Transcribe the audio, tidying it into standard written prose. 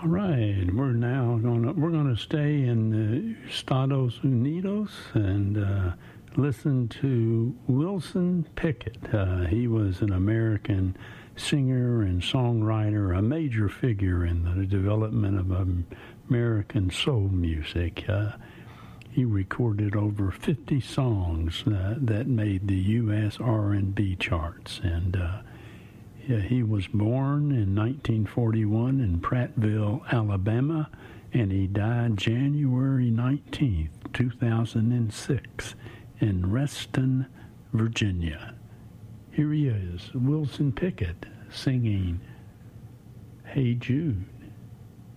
All right, we're gonna stay in the Estados Unidos and listen to Wilson Pickett. He was an American singer and songwriter, a major figure in the development of American soul music. He recorded over 50 songs that made the U.S. R&B charts, and he was born in 1941 in Prattville, Alabama, and he died January 19th, 2006, in Reston, Virginia. Here he is, Wilson Pickett, singing Hey Jude.